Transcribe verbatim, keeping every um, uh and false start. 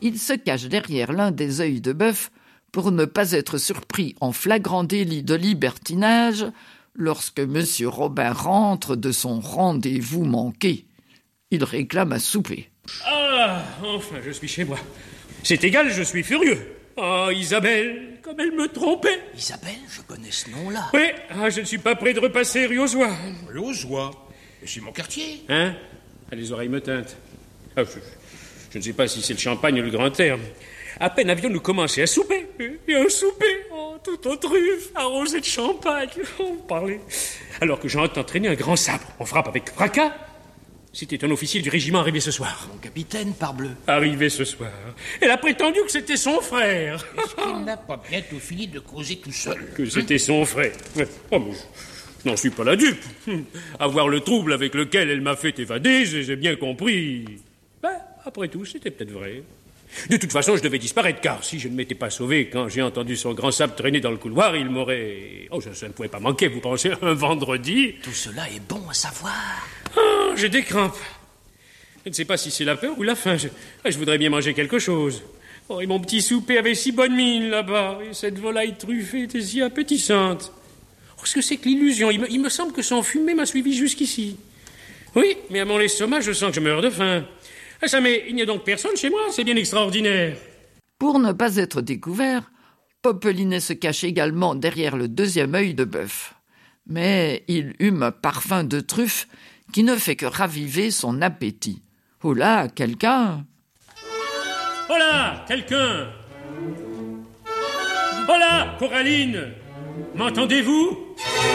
il se cache derrière l'un des œils de bœuf pour ne pas être surpris en flagrant délit de libertinage lorsque Monsieur Robin rentre de son rendez-vous manqué. Il réclame à souper. Ah, enfin, je suis chez moi. C'est égal, je suis furieux. Oh, Isabelle, comme elle me trompait. Isabelle, je connais ce nom-là. Oui, ah, je ne suis pas prêt de repasser rue aux Oies. Rue aux Oies? C'est mon quartier. Hein? Ah, les oreilles me teintent. Ah, je, je ne sais pas si c'est le champagne ou le grand air. À peine avions-nous commencé à souper. Et un souper, oh, tout en truffe, arrosé de champagne. On parlait. Alors que j'entends traîner un grand sabre. On frappe avec fracas. C'était un officier du régiment arrivé ce soir. Mon capitaine, parbleu. Arrivé ce soir. Elle a prétendu que c'était son frère. Est-ce qu'il n'a pas bientôt fini de causer tout seul? Que c'était son frère. Oh, mais je n'en suis pas la dupe. Avoir le trouble avec lequel elle m'a fait évader, j'ai bien compris. Ben, après tout, c'était peut-être vrai. De toute façon, je devais disparaître, car si je ne m'étais pas sauvé quand j'ai entendu son grand sabre traîner dans le couloir, il m'aurait... Oh, ça, ça ne pouvait pas manquer, vous pensez, un vendredi. Tout cela est bon à savoir. Oh, j'ai des crampes. Je ne sais pas si c'est la peur ou la faim. Je, je voudrais bien manger quelque chose. Oh, et mon petit souper avait si bonne mine là-bas. Et cette volaille truffée était si appétissante. Oh, ce que c'est que l'illusion? Il me, il me semble que son fumet m'a suivi jusqu'ici. Oui, mais à mon estomac, je sens que je meurs de faim. Ah, ça, mais il n'y a donc personne chez moi? C'est bien extraordinaire. Pour ne pas être découvert, Popelinet se cache également derrière le deuxième œil de bœuf. Mais il hume un parfum de truffe qui ne fait que raviver son appétit. Oh là, quelqu'un! Oh là, quelqu'un! Oh là, Coraline! M'entendez-vous?